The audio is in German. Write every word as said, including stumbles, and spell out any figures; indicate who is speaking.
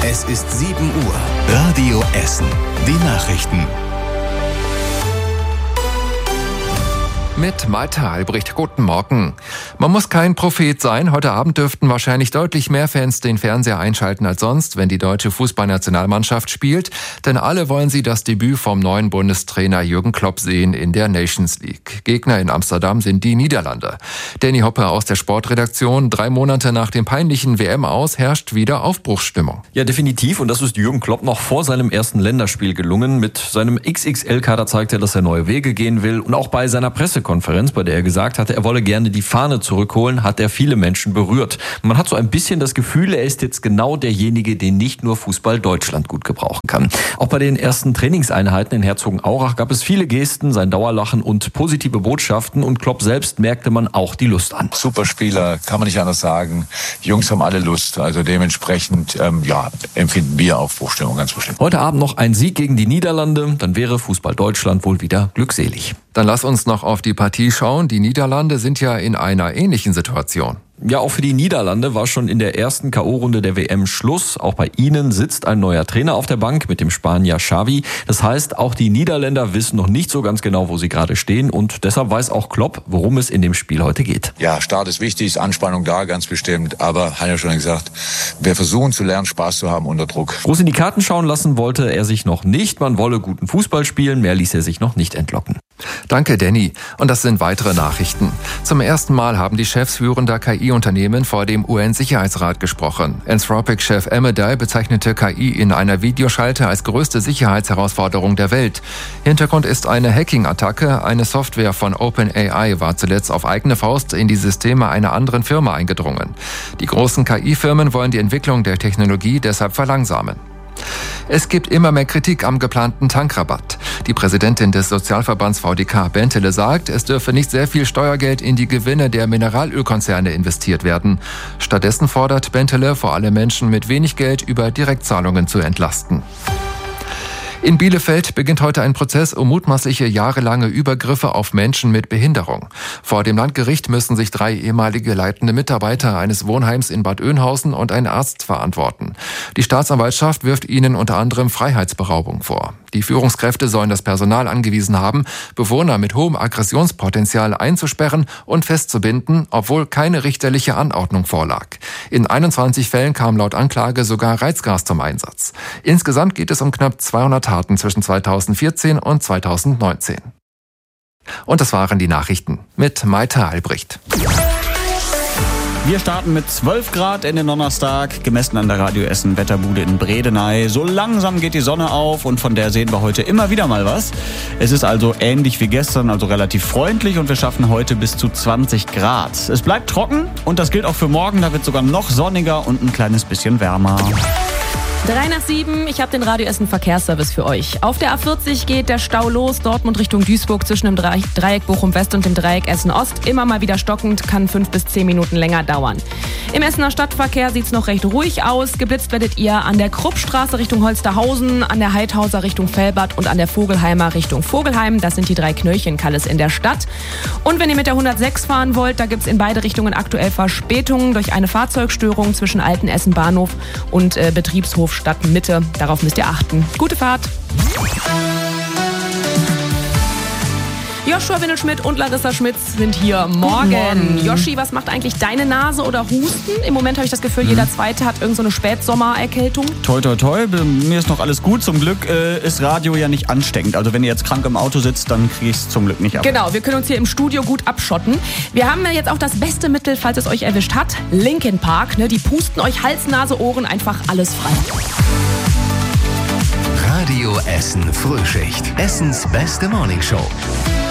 Speaker 1: Es ist sieben Uhr. Radio Essen. Die Nachrichten.
Speaker 2: Mit Malte Albrecht, guten Morgen. Man muss kein Prophet sein. Heute Abend dürften wahrscheinlich deutlich mehr Fans den Fernseher einschalten als sonst, wenn die deutsche Fußballnationalmannschaft spielt. Denn alle wollen sie das Debüt vom neuen Bundestrainer Jürgen Klopp sehen in der Nations League. Gegner in Amsterdam sind die Niederlande. Danny Hoppe aus der Sportredaktion. Drei Monate nach dem peinlichen W M-Aus herrscht wieder Aufbruchsstimmung.
Speaker 3: Ja, definitiv. Und das ist Jürgen Klopp noch vor seinem ersten Länderspiel gelungen. Mit seinem X X L-Kader zeigt er, dass er neue Wege gehen will. Und auch bei seiner Presse Konferenz, bei der er gesagt hatte, er wolle gerne die Fahne zurückholen, hat er viele Menschen berührt. Man hat so ein bisschen das Gefühl, er ist jetzt genau derjenige, den nicht nur Fußball Deutschland gut gebrauchen kann. Auch bei den ersten Trainingseinheiten in Herzogenaurach gab es viele Gesten, sein Dauerlachen und positive Botschaften, und Klopp selbst merkte man auch die Lust an.
Speaker 4: Super Spieler, kann man nicht anders sagen. Die Jungs haben alle Lust, also dementsprechend ähm, ja, empfinden wir Aufbruchstimmung ganz bestimmt.
Speaker 3: Heute Abend noch ein Sieg gegen die Niederlande, dann wäre Fußball Deutschland wohl wieder glückselig.
Speaker 2: Dann lass uns noch auf die Partie schauen. Die Niederlande sind ja in einer ähnlichen Situation.
Speaker 3: Ja, auch für die Niederlande war schon in der ersten K O-Runde der W M Schluss. Auch bei ihnen sitzt ein neuer Trainer auf der Bank mit dem Spanier Xavi. Das heißt, auch die Niederländer wissen noch nicht so ganz genau, wo sie gerade stehen. Und deshalb weiß auch Klopp, worum es in dem Spiel heute geht.
Speaker 4: Ja, Start ist wichtig, ist Anspannung da, ganz bestimmt. Aber, hat ja schon gesagt, wir versuchen zu lernen, Spaß zu haben unter Druck.
Speaker 3: Groß in die Karten schauen lassen wollte er sich noch nicht. Man wolle guten Fußball spielen, mehr ließ er sich noch nicht entlocken.
Speaker 2: Danke, Danny. Und das sind weitere Nachrichten. Zum ersten Mal haben die Chefs führender K I-Unternehmen vor dem U N-Sicherheitsrat gesprochen. Anthropic-Chef Amedei bezeichnete K I in einer Videoschalte als größte Sicherheitsherausforderung der Welt. Hintergrund ist eine Hacking-Attacke. Eine Software von OpenAI war zuletzt auf eigene Faust in die Systeme einer anderen Firma eingedrungen. Die großen K I-Firmen wollen die Entwicklung der Technologie deshalb verlangsamen. Es gibt immer mehr Kritik am geplanten Tankrabatt. Die Präsidentin des Sozialverbands V D K, Bentele, sagt, es dürfe nicht sehr viel Steuergeld in die Gewinne der Mineralölkonzerne investiert werden. Stattdessen fordert Bentele, vor allem Menschen mit wenig Geld über Direktzahlungen zu entlasten. In Bielefeld beginnt heute ein Prozess um mutmaßliche jahrelange Übergriffe auf Menschen mit Behinderung. Vor dem Landgericht müssen sich drei ehemalige leitende Mitarbeiter eines Wohnheims in Bad Oeynhausen und ein Arzt verantworten. Die Staatsanwaltschaft wirft ihnen unter anderem Freiheitsberaubung vor. Die Führungskräfte sollen das Personal angewiesen haben, Bewohner mit hohem Aggressionspotenzial einzusperren und festzubinden, obwohl keine richterliche Anordnung vorlag. In einundzwanzig Fällen kam laut Anklage sogar Reizgas zum Einsatz. Insgesamt geht es um knapp zweihundert Taten zwischen zweitausendvierzehn und zweitausendneunzehn. Und das waren die Nachrichten mit Malte Albrecht.
Speaker 5: Wir starten mit zwölf Grad in den Donnerstag, gemessen an der Radio Essen Wetterbude in Bredeney. So langsam geht die Sonne auf und von der sehen wir heute immer wieder mal was. Es ist also ähnlich wie gestern, also relativ freundlich, und wir schaffen heute bis zu zwanzig Grad. Es bleibt trocken und das gilt auch für morgen, da wird sogar noch sonniger und ein kleines bisschen wärmer.
Speaker 6: Drei nach sieben, ich habe den Radio Essen Verkehrsservice für euch. Auf der A vierzig geht der Stau los, Dortmund Richtung Duisburg zwischen dem Dreieck Bochum West und dem Dreieck Essen Ost. Immer mal wieder stockend, kann fünf bis zehn Minuten länger dauern. Im Essener Stadtverkehr sieht's noch recht ruhig aus. Geblitzt werdet ihr an der Kruppstraße Richtung Holsterhausen, an der Heidhauser Richtung Fellbad und an der Vogelheimer Richtung Vogelheim. Das sind die drei Knöllchenkalles in der Stadt. Und wenn ihr mit der hundertsechs fahren wollt, da gibt's in beide Richtungen aktuell Verspätungen durch eine Fahrzeugstörung zwischen Altenessen Bahnhof und äh, Betriebshof Stadtmitte. Darauf müsst ihr achten. Gute Fahrt! Joshua Windelschmidt und Larissa Schmitz sind hier morgen. Joshi, was macht eigentlich deine Nase oder Husten? Im Moment habe ich das Gefühl, jeder Zweite hat irgend so eine Spätsommererkältung.
Speaker 5: Toi, toi, toi. Mir ist noch alles gut. Zum Glück äh, ist Radio ja nicht ansteckend. Also wenn ihr jetzt krank im Auto sitzt, dann kriege ich es zum Glück nicht ab.
Speaker 6: Genau, wir können uns hier im Studio gut abschotten. Wir haben ja jetzt auch das beste Mittel, falls es euch erwischt hat. Linkin Park. Ne? Die pusten euch Hals, Nase, Ohren einfach alles frei.
Speaker 1: Radio Essen Frühschicht. Essens beste Morningshow.